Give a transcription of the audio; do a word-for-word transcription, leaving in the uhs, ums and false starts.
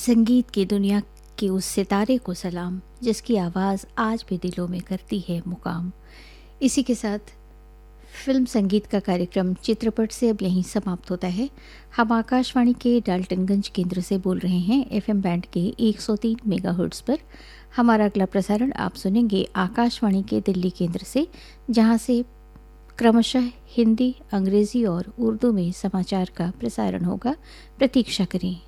संगीत की दुनिया के उस सितारे को सलाम जिसकी आवाज़ आज भी दिलों में करती है मुकाम। इसी के साथ फिल्म संगीत का कार्यक्रम चित्रपट से अब यहीं समाप्त होता है। हम आकाशवाणी के डाल्टनगंज केंद्र से बोल रहे हैं एफएम बैंड के एक सौ तीन मेगाहर्ट्ज़ पर। हमारा अगला प्रसारण आप सुनेंगे आकाशवाणी के दिल्ली केंद्र से, जहां से क्रमशः हिंदी, अंग्रेज़ी और उर्दू में समाचार का प्रसारण होगा। प्रतीक्षा करें।